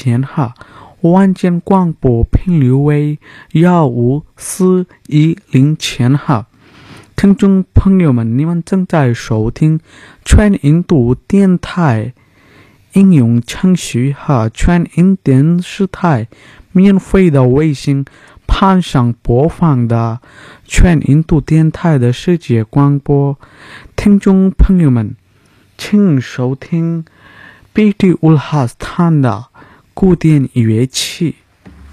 间哈，晚间广播频率为15410千赫。听众朋友们，你们正在收听全印度电台应用程序和全印电视台免费的卫星盘上播放的全印度电台的世界广播。听众朋友们，请收听 BT 乌拉斯坦的古典乐器。